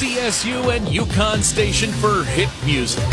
CSU and Yukon station for hit music.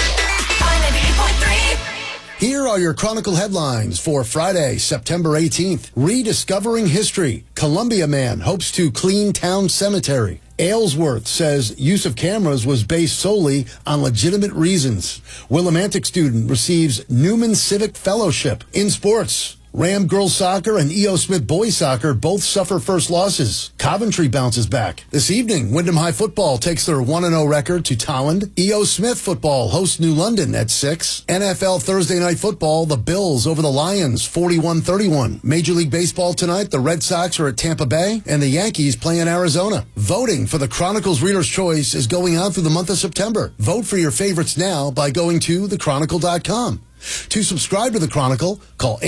Here are your Chronicle headlines for Friday, September 18th. Rediscovering history. Columbia man hopes to clean town cemetery. Aylesworth says use of cameras was based solely on legitimate reasons. Willimantic student receives Newman Civic Fellowship. In sports, Ram girls soccer and E.O. Smith boys soccer both suffer first losses. Coventry bounces back. This evening, Wyndham High football takes their 1-0 record to Tolland. E.O. Smith football hosts New London at 6. NFL Thursday night football, the Bills over the Lions, 41-31. Major League Baseball tonight, the Red Sox are at Tampa Bay, and the Yankees play in Arizona. Voting for the Chronicle's Reader's Choice is going on through the month of September. Vote for your favorites now by going to thechronicle.com. To subscribe to The Chronicle, call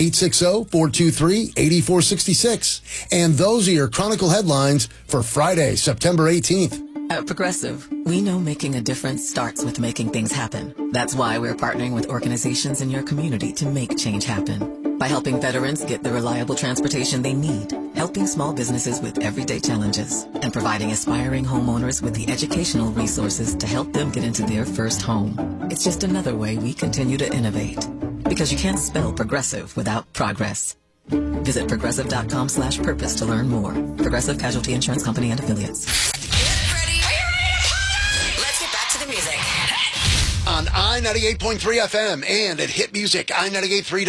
860-423-8466. And those are your Chronicle headlines for Friday, September 18th. At Progressive, we know making a difference starts with making things happen. That's why we're partnering with organizations in your community to make change happen. By helping veterans get the reliable transportation they need, helping small businesses with everyday challenges, and providing aspiring homeowners with the educational resources to help them get into their first home. It's just another way we continue to innovate. Because you can't spell progressive without progress. Visit progressive.com/purpose to learn more. Progressive Casualty Insurance Company and Affiliates. Ready? Let's get back to the music. On I-98.3 FM and at hitmusic, I-98.3.